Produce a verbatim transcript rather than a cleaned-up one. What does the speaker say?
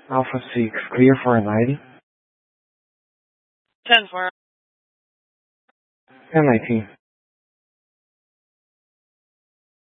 Alpha six, clear for ninety. ten four. ten nineteen.